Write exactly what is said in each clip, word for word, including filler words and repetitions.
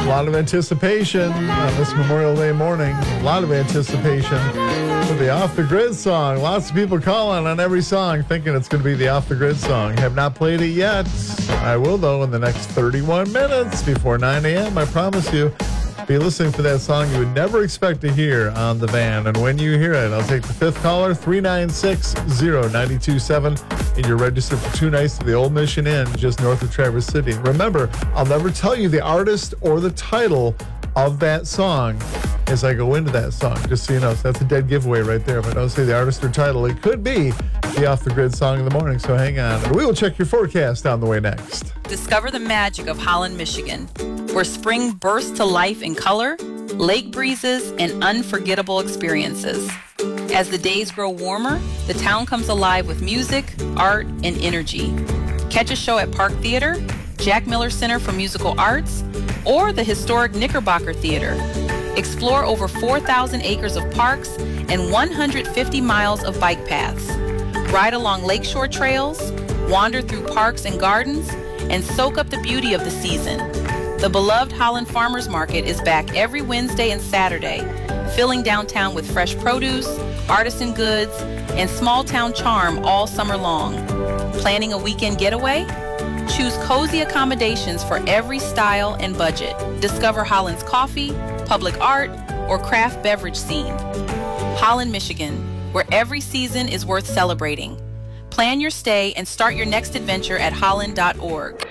A lot of anticipation on this Memorial Day morning. A lot of anticipation for the Off the Grid song. Lots of people calling on every song thinking it's going to be the Off the Grid song. Have not played it yet. I will, though, in the next thirty-one minutes before nine a.m. I promise you. Be listening for that song you would never expect to hear on the van. And when you hear it, I'll take the fifth caller, three nine six, zero nine two seven, and you're registered for two nights to the Old Mission Inn just north of Traverse City. Remember, I'll never tell you the artist or the title of that song as I go into that song, just so you know. So that's a dead giveaway right there. If I don't say the artist or title, it could be the Off the Grid song in the morning, so hang on. And we will check your forecast on the way next. Discover the magic of Holland, Michigan, where spring bursts to life in color, lake breezes, and unforgettable experiences. As the days grow warmer, the town comes alive with music, art, and energy. Catch a show at Park Theater, Jack Miller Center for Musical Arts, or the historic Knickerbocker Theater. Explore over four thousand acres of parks and one hundred fifty miles of bike paths. Ride along lakeshore trails, wander through parks and gardens, and soak up the beauty of the season. The beloved Holland Farmers Market is back every Wednesday and Saturday, filling downtown with fresh produce, artisan goods, and small-town charm all summer long. Planning a weekend getaway? Choose cozy accommodations for every style and budget. Discover Holland's coffee, public art, or craft beverage scene. Holland, Michigan, where every season is worth celebrating. Plan your stay and start your next adventure at holland dot org.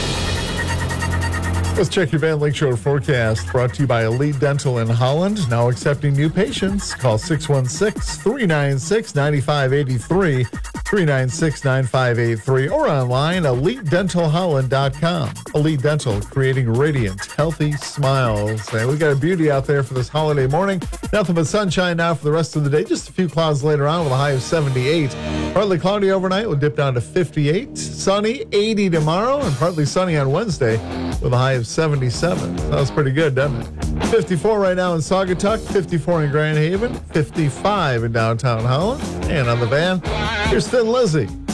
Let's check your Van Lakeshore forecast, brought to you by Elite Dental in Holland. Now accepting new patients. Call six one six, three nine six, nine five eight three, three nine six, nine five eight three, or online, elite dental holland dot com. Elite Dental, creating radiant, healthy smiles. And we got a beauty out there for this holiday morning. Nothing but sunshine now for the rest of the day. Just a few clouds later on with a high of seventy-eight. Partly cloudy overnight. We'll dip down to fifty-eight. Sunny, eighty tomorrow, and partly sunny on Wednesday with a high of seventy-seven. That was pretty good, doesn't it? fifty-four right now in Saugatuck, fifty-four in Grand Haven, fifty-five in downtown Holland. And on the van, here's Thin Lizzy.